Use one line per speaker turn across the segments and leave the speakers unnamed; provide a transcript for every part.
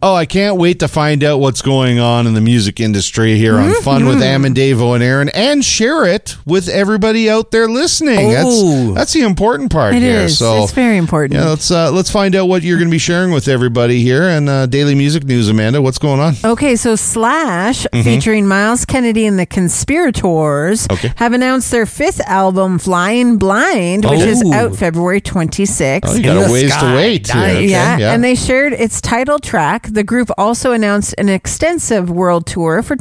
Oh, I can't wait to find out what's going on in the music industry here on Fun with Am and Davo and Aaron, and share it with everybody out there listening. That's the important part here.
It is.
So
it's very important.
yeah, let's find out what you're going to be sharing with everybody here. And Daily Music News, Amanda, what's going on?
Okay, so Slash, featuring Miles Kennedy and the Conspirators, have announced their 5th album, Flying Blind, which is out February 26th.
Oh, you got a ways to wait.
Nice. Okay. Yeah, and they shared its title track. The group also announced an extensive world tour for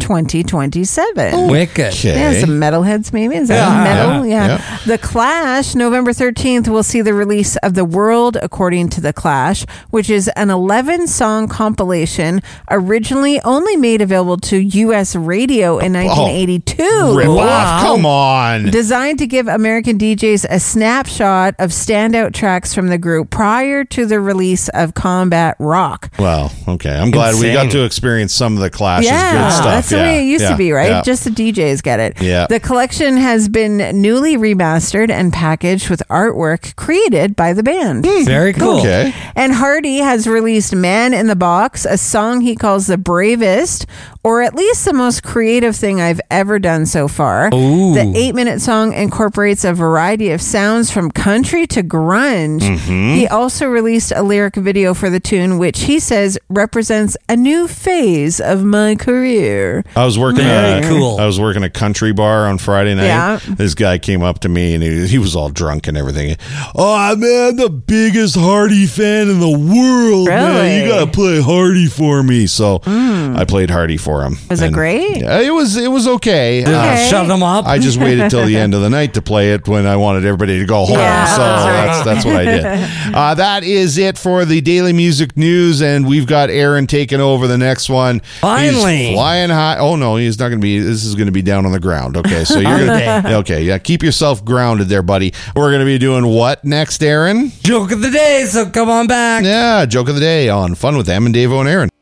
2027.
Wicked.
Okay.
Yeah, some metalheads maybe. Is that metal? Yeah. The Clash, November 13th, will see the release of The World According to the Clash, which is an 11-song compilation originally only made available to U.S. radio in 1982.
Rip off. Come on.
Designed to give American DJs a snapshot of standout tracks from the group prior to the release of Combat Rock.
Well, okay. I'm glad we got to experience some of the Clash's good stuff.
That's the way it used to be, right?
Yeah.
Just the DJs get it.
Yeah.
The collection has been newly remastered and packaged with artwork created by the band.
Very cool.
Okay.
And Hardy has released Man in the Box, a song he calls the bravest, or at least the most creative thing I've ever done so far.
Ooh.
The 8-minute song incorporates a variety of sounds from country to grunge. He also released a lyric video for the tune, which he says represents a new phase of my career.
I was working
cool.
I was working a country bar on Friday night.
Yeah.
This guy came up to me and he was all drunk and everything. Oh man, the biggest Hardy fan in the world.
Really?
Man. You gotta play Hardy for me. So I played Hardy for him.
Was it great?
Yeah, it was okay.
Shut them up.
I just waited till the end of the night to play it when I wanted everybody to go home.
Yeah,
So that's what I did. That is it for the Daily Music News, and we've got Aaron taking over the next one.
Finally.
He's flying high. Oh no, he's not going to be. This is going to be down on the ground. Okay, so you're going to. Okay, yeah, keep yourself grounded there, buddy. We're going to be doing what next, Aaron?
Joke of the day, so come on back.
Yeah, joke of the day on Fun with Am and Davo and Aaron.